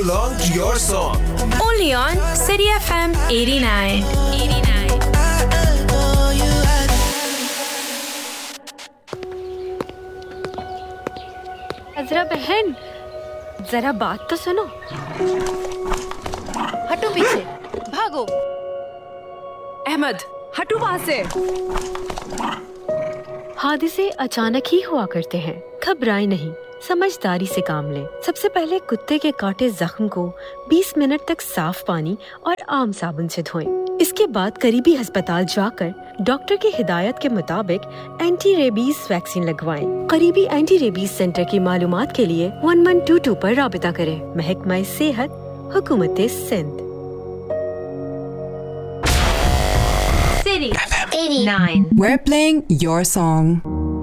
along to your song. Only on City FM 89. अजरा बहन, जरा बात तो सुनो। हटो पीछे, भागो। अहमद, हटो वहां से। हादसे अचानक ही हुआ करते हैं, घबराएं नहीं, समझदारी से काम लें। सबसे पहले कुत्ते के काटे जख्म को 20 मिनट तक साफ पानी और आम साबुन से धोएं। इसके बाद करीबी अस्पताल जाकर डॉक्टर की हिदायत के मुताबिक एंटी रेबीज वैक्सीन लगवाएं। करीबी एंटी रेबीज सेंटर की मालूमात के लिए 1122 पर राबिता करें। महकमा सेहत, हुकूमत Sindh. City 89. We're playing your song.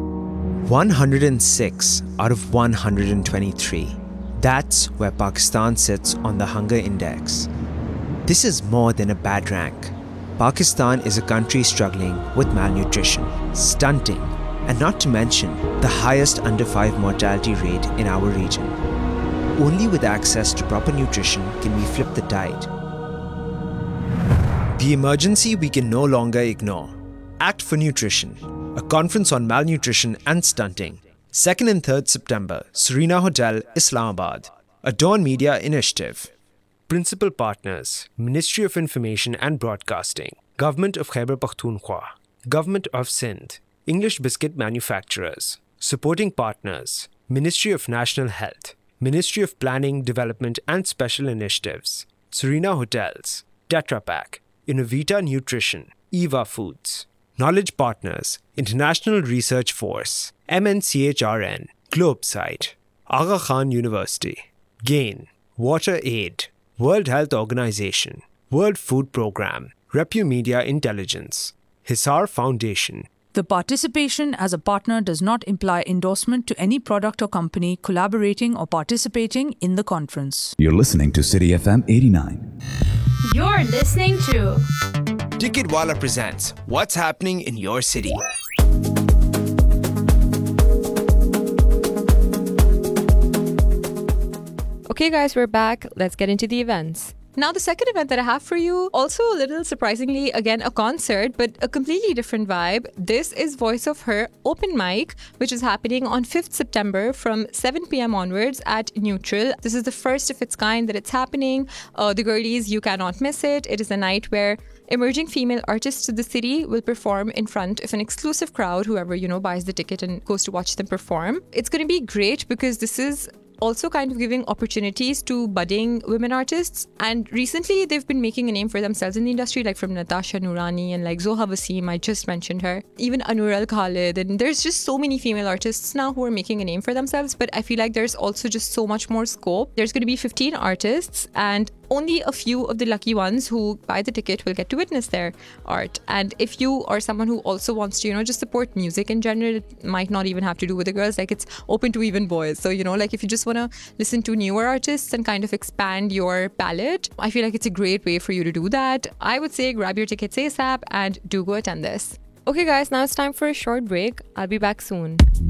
106 out of 123. That's where Pakistan sits on the hunger index. This is more than a bad rank. Pakistan is a country struggling with malnutrition, stunting, and not to mention the highest under 5 mortality rate in our region. Only with access to proper nutrition can we flip the tide. The emergency we can no longer ignore. Act for Nutrition, a conference on malnutrition and stunting. 2nd and 3rd September, Serena Hotel, Islamabad. A Dawn Media initiative. Principal partners, Ministry of Information and Broadcasting, Government of Khyber Pakhtunkhwa, Government of Sindh, English Biscuit Manufacturers. Supporting partners, Ministry of National Health, Ministry of Planning, Development and Special Initiatives, Serena Hotels, Tetra Pak, Innovita Nutrition, Eva Foods. Knowledge partners, International Research Force, MNCHRN, Globesite, Aga Khan University, GAIN, Water Aid, World Health Organization, World Food Programme, Repumedia Intelligence, Hisar Foundation. The participation as a partner does not imply endorsement to any product or company collaborating or participating in the conference. You're listening to City FM 89. You're listening to Ticketwala presents What's Happening in Your City. Okay guys, we're back. Let's get into the events. Now the second event that I have for you, also a little surprisingly, again a concert, but a completely different vibe. This is Voice of Her Open Mic, which is happening on 5th September from 7 p.m. onwards at Neutral. This is the first of its kind that it's happening. The girlies, you cannot miss it. It is a night where emerging female artists of the city will perform in front of an exclusive crowd, whoever, buys the ticket and goes to watch them perform. It's going to be great because this is also kind of giving opportunities to budding women artists. And recently, they've been making a name for themselves in the industry, like from Natasha Noorani and like Zoha Wasim, I just mentioned her. Even Anur Al Khalid. And there's just so many female artists now who are making a name for themselves. But I feel like there's also just so much more scope. There's going to be 15 artists and only a few of the lucky ones who buy the ticket will get to witness their art. And if you are someone who also wants to, just support music in general, it might not even have to do with the girls. Like, it's open to even boys. So, like if you just want to listen to newer artists and kind of expand your palette, I feel like it's a great way for you to do that. I would say grab your tickets ASAP and do go attend this. Okay guys, now it's time for a short break. I'll be back soon.